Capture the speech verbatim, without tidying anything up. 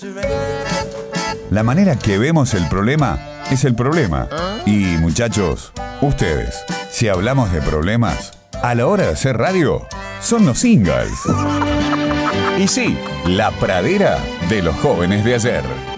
La manera que vemos el problema es el problema. Y muchachos, ustedes, si hablamos de problemas, a la hora de hacer radio, son los singles. Y sí, la pradera de los jóvenes de ayer.